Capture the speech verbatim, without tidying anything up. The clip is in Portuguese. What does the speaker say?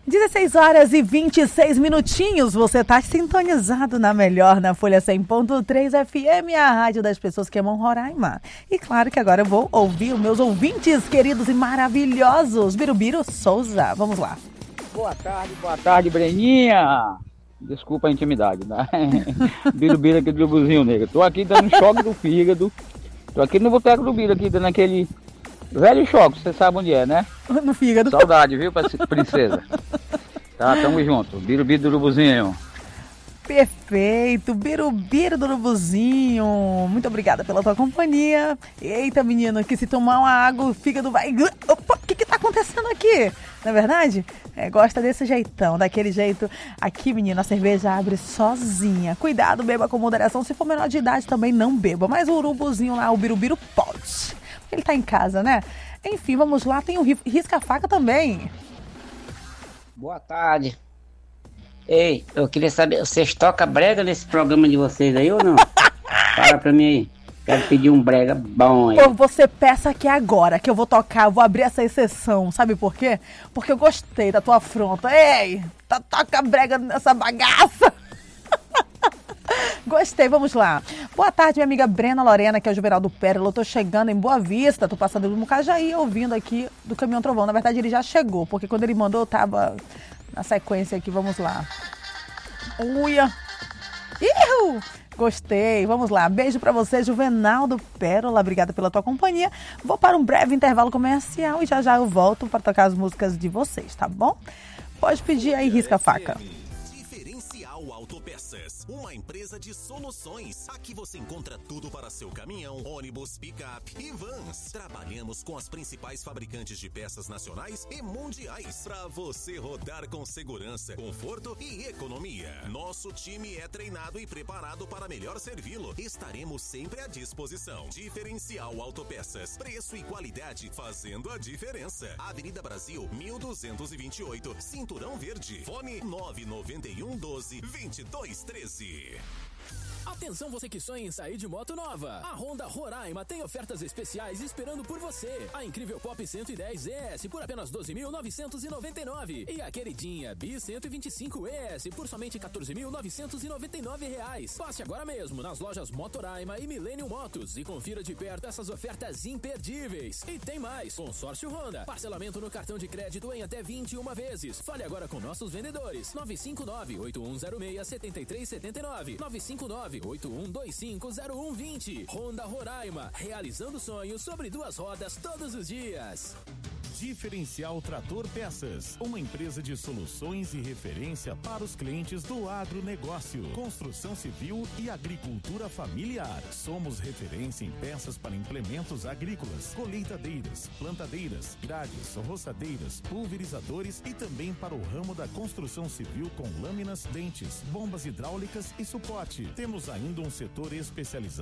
dezesseis horas e vinte e seis minutinhos, você tá sintonizado na melhor, na Folha cem ponto três F M, a rádio das pessoas que amam Roraima. E claro que agora eu vou ouvir os meus ouvintes queridos e maravilhosos. Birubiru Souza, vamos lá. Boa tarde, boa tarde, Breninha. Desculpa a intimidade, né? Birubiru aqui do Urubuzinho Negro. Tô aqui dando choque do fígado. Tô aqui no Boteco do Biru, aqui dando aquele velho choque, você sabe onde é, né? No fígado. Saudade, viu, princesa? Tá, tamo junto. Birubiru do Urubuzinho. Perfeito, Birubiru do Urubuzinho. Muito obrigada pela tua companhia. Eita, menino, que se tomar uma água, o fígado vai... Opa, o que que tá acontecendo aqui? Não é verdade? É, gosta desse jeitão, daquele jeito. Aqui, menino, a cerveja abre sozinha. Cuidado, beba com moderação. Se for menor de idade, também não beba. Mas o urubuzinho lá, o Birubiru, pode. Porque ele tá em casa, né? Enfim, vamos lá. Tem o risca-faca também. Boa tarde. Ei, eu queria saber, vocês tocam brega nesse programa de vocês aí ou não? Fala pra mim aí. Quero pedir um brega bom aí. Pô, você peça aqui agora, que eu vou tocar, eu vou abrir essa exceção. Sabe por quê? Porque eu gostei da tua afronta. Ei, tá, toca brega nessa bagaça. Gostei, vamos lá. Boa tarde, minha amiga Brena Lorena, que é o Juvenal do Pérola. Eu tô chegando em Boa Vista, tô passando no Mucajaí, ouvindo aqui do Caminhão Trovão. Na verdade, ele já chegou, porque quando ele mandou, eu tava na sequência aqui. Vamos lá. Uia. Ihu! Gostei, vamos lá. Beijo pra você, Juvenal do Pérola. Obrigada pela tua companhia. Vou para um breve intervalo comercial e já já eu volto para tocar as músicas de vocês, tá bom? Pode pedir aí, risca-faca. Autopeças, uma empresa de soluções. Aqui você encontra tudo para seu caminhão, ônibus, picape e vans. Trabalhamos com as principais fabricantes de peças nacionais e mundiais para você rodar com segurança, conforto e economia. Nosso time é treinado e preparado para melhor servi-lo. Estaremos sempre à disposição. Diferencial Autopeças, preço e qualidade fazendo a diferença. Avenida Brasil, mil duzentos e vinte e oito, Cinturão Verde. Fone nove nove um, doze, vinte e dois, treze. Atenção, você que sonha em sair de moto nova. A Honda Roraima tem ofertas especiais esperando por você. A incrível Pop cento e dez E S por apenas doze mil novecentos e noventa e nove. E a queridinha Bi cento e vinte e cinco E S por somente quatorze mil novecentos e noventa e nove reais. Passe agora mesmo nas lojas Motoraima e Millennium Motos e confira de perto essas ofertas imperdíveis. E tem mais, consórcio Honda. Parcelamento no cartão de crédito em até vinte e uma vezes. Fale agora com nossos vendedores. nove cinco nove, oito um zero seis, sete três sete nove. nove cinco nove, oito um dois cinco, zero um dois zero. Honda Roraima, realizando sonhos sobre duas rodas todos os dias. Diferencial Trator Peças, uma empresa de soluções e referência para os clientes do agronegócio, construção civil e agricultura familiar. Somos referência em peças para implementos agrícolas, colheitadeiras, plantadeiras, grades, roçadeiras, pulverizadores e também para o ramo da construção civil com lâminas, dentes, bombas hidráulicas e suporte. Temos ainda um setor especializado